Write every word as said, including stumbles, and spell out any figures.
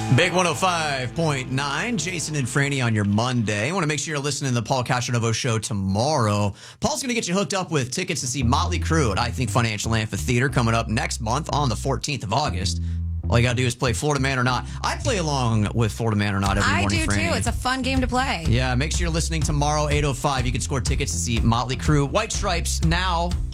Big one oh five point nine, Jason and Franny on your Monday. I want to make sure you're listening to the Paul Castronovo Show tomorrow. Paul's going to get you hooked up with tickets to see Motley Crue at I Think Financial Amphitheater coming up next month on the fourteenth of August. All you got to do is play Florida Man or Not. I play along with Florida Man or Not every I morning, do, Franny. too. It's a fun game to play. Yeah, make sure you're listening tomorrow, eight oh five. You can score tickets to see Motley Crue. White Stripes now